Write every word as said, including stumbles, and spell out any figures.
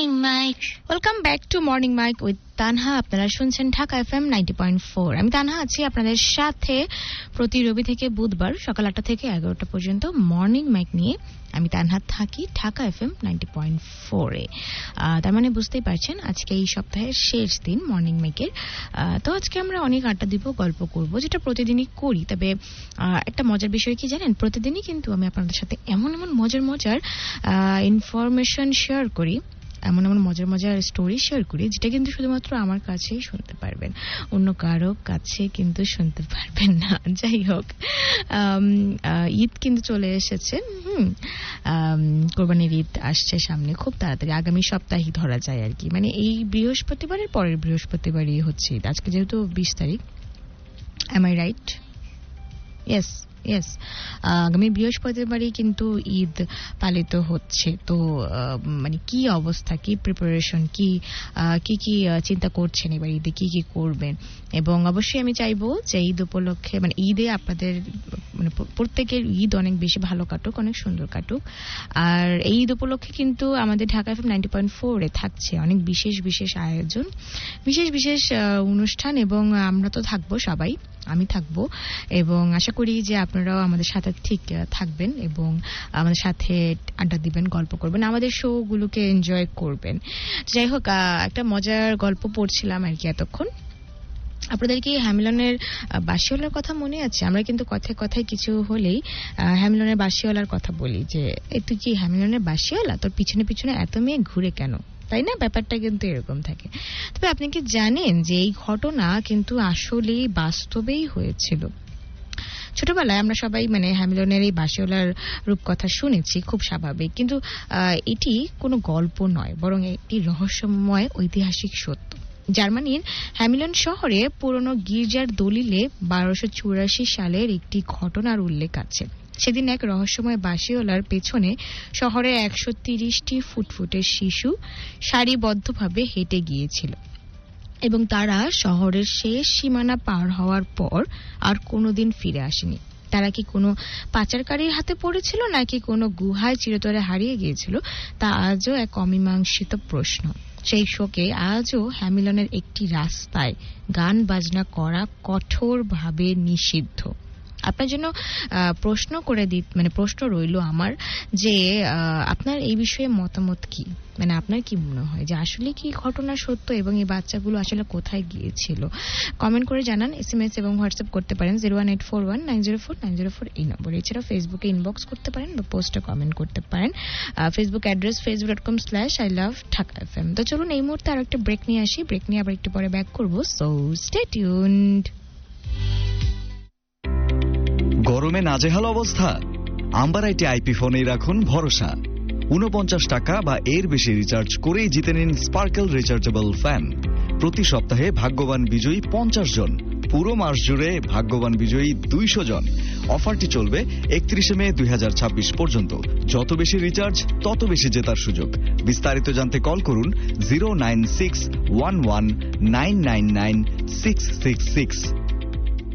Morning Mike. Welcome back to morning mic with Tanha. আপনারা শুনছেন Dhaka FM ninety point four. আমি তানহা আছি আপনাদের সাথে প্রতি রবি থেকে বুধবার সকাল আটটা থেকে এগারোটা পর্যন্ত মর্নিং মাইক নিয়ে আমি তানহা থাকি ঢাকা এফএম নাইনটি পয়েন্ট ফোরে। তার মানে বুঝতেই পারছেন আজকে এই সপ্তাহের শেষ দিন মর্নিং মাইকের। তো আজকে আমরা অনেক আড্ডা দিব, গল্প করব, যেটা প্রতিদিনই করি। তবে একটা মজার বিষয় কি জানেন, প্রতিদিনই কিন্তু আমি আপনাদের সাথে এমন এমন মজার মজার ইনফরমেশন শেয়ার করি, এমন এমন মজার মজার স্টোরি শেয়ার করি, যেটা কিন্তু শুধুমাত্র আমার কাছেই শুনতে পারবেন, অন্য কারো কাছে কিন্তু শুনতে পারবেন না। যাই হোক, ঈদ কিন্তু চলে এসেছে। হুম কোরবানির ঈদ আসছে সামনে খুব তাড়াতাড়ি, আগামী সপ্তাহে ধরা যায় আর কি। মানে এই বৃহস্পতিবারের পরের বৃহস্পতিবারই হচ্ছে ঈদ। আজকে যেহেতু বিশ তারিখ, M I right? Yes yes আগামী বৃহস্পতিবারই কিন্তু ঈদ পালিত হচ্ছে। তো মানে কি অবস্থা, কি প্রিপারেশন, কি কি কি চিন্তা করছেন এবার ঈদে, কি কি করবেন? এবং অবশ্যই আমি চাইবো যে ঈদ উপলক্ষে মানে ঈদে আপনাদের মানে প্রত্যেকের ঈদ অনেক বেশি ভালো কাটুক, অনেক সুন্দর কাটুক। আর এই ঈদ উপলক্ষে কিন্তু আমাদের ঢাকা এফএম নাইনটি পয়েন্ট ফোরে থাকছে অনেক বিশেষ বিশেষ আয়োজন, বিশেষ বিশেষ অনুষ্ঠান, এবং আমরা তো থাকবো সবাই, আমি থাকবো, এবং আশা করি যে আপনারাও আমাদের সাথে ঠিক থাকবেন এবং আমাদের সাথে আড্ডা দিবেন, গল্প করবেন, আমাদের শো গুলোকে এনজয় করবেন। যাই হোক, একটা মজার গল্প পড়ছিলাম আর কি এতক্ষণ। আপনাদের কি হ্যামিলনের বাসিওয়ালার কথা মনে আছে? আমরা কিন্তু কথায় কথায় কিছু হলেই হ্যামিলনের বাসিওয়ালার কথা বলি, যে এই তুই কি হ্যামিলনের বাসিওয়ালা, তোর পিছনে পিছনে এত মেয়ে ঘুরে কেন, তাই না? ব্যাপারটা কিন্তু এরকম থাকে। তবে আপনি কি জানেন যে এই ঘটনা কিন্তু আসলেই বাস্তবেই হয়েছিল। ছোটবেলায় আমরা সবাই মানে হ্যামিলনের এই বাসিওয়ালার রূপকথা শুনেছি, খুব স্বাভাবিক, কিন্তু এটি কোনো গল্প নয়, বরং একটি রহস্যময় ঐতিহাসিক সত্য। জার্মানির হ্যামিলন শহরে পুরনো গির্জার দলিলে বারোশো চুরাশি সালের একটি ঘটনার উল্লেখ আছে। সেদিন এক রহস্যময় বাসিওয়ালার পেছনে শহরের একশো তিরিশটি ফুটফুটের শিশু সারিবদ্ধভাবে হেঁটে গিয়েছিল, এবং তারা শহরের শেষ সীমানা পার হওয়ার পর আর কোনোদিন ফিরে আসেনি। তারা কি কোনো পাচারকারীর হাতে পড়েছিল, নাকি কোনো গুহায় চিরতরে হারিয়ে গিয়েছিল, তা আজও এক অমীমাংসিত প্রশ্ন। সেই শোকে আজও হ্যামিলনের একটি রাস্তায় গান বাজনা করা কঠোরভাবে নিষিদ্ধ। আপনার জন্য প্রশ্ন করে দিই, মানে প্রশ্ন রইল আমার, যে আপনার এই বিষয়ে মতামত কি? মানে আপনার কি মনে হয় যে আসলে কি ঘটনা সত্য, এবং এই বাচ্চাগুলো আসলে কোথায় গিয়েছিল? কমেন্ট করে জানান, এসএমএস এবং হোয়াটসঅ্যাপ করতে পারেন zero one eight four one nine zero four nine zero four এই নম্বর। এছাড়াও ফেসবুকে ইনবক্স করতে পারেন বা পোস্টে কমেন্ট করতে পারেন। Facebook address Facebook dot com slash I love Dhaka FM. তো চলুন এই মুহূর্তে আর একটা ব্রেক নিয়ে আসি, ব্রেক নিয়ে আবার একটু পরে ব্যাক করবো, সো স্টে টিউনড। গরমে নাজেহাল অবস্থা? আম্বারাইটে আইপি ফোনেই রাখুন ভরসা। উনপঞ্চাশ টাকা বা এর বেশি রিচার্জ করেই জিতে নিন স্পার্কেল রিচার্জেবল ফ্যান। প্রতি সপ্তাহে ভাগ্যবান বিজয়ী পঞ্চাশ জন, পুরো মাস জুড়ে ভাগ্যবান বিজয়ী দুইশো জন। অফারটি চলবে একত্রিশে মে দুই হাজার ছাব্বিশ পর্যন্ত। যত বেশি রিচার্জ তত বেশি জেতার সুযোগ। বিস্তারিত জানতে কল করুন zero nine six one one nine nine nine six six six